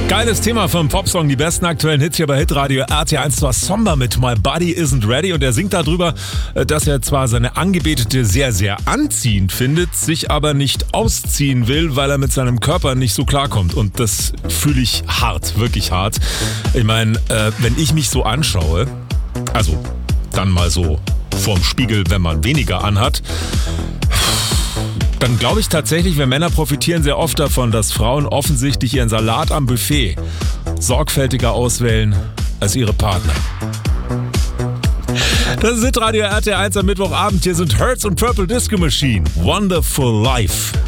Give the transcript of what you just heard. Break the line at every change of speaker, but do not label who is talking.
Geiles Thema vom Popsong, die besten aktuellen Hits hier bei Hitradio RT1. War Somber mit My Body Isn't Ready und er singt darüber, dass er zwar seine Angebetete sehr, sehr anziehend findet, sich aber nicht ausziehen will, weil er mit seinem Körper nicht so klarkommt. Und das fühle ich hart, wirklich hart. Ich meine, wenn ich mich so anschaue, also dann mal so vorm Spiegel, wenn man weniger anhat, dann glaube ich tatsächlich, wir Männer profitieren sehr oft davon, dass Frauen offensichtlich ihren Salat am Buffet sorgfältiger auswählen als ihre Partner. Das ist Hitradio RT1 am Mittwochabend. Hier sind Hertz und Purple Disco Machine. Wonderful Life.